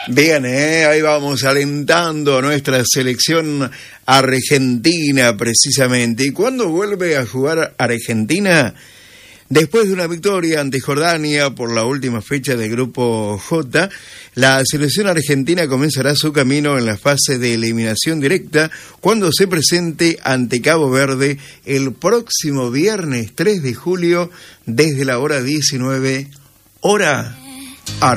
Bien, ahí vamos alentando a nuestra selección argentina precisamente. ¿Y cuándo vuelve a jugar Argentina? Después de una victoria ante Jordania por la última fecha del Grupo J, la selección argentina comenzará su camino en la fase de eliminación directa cuando se presente ante Cabo Verde el próximo viernes 3 de julio desde la hora 19 hora.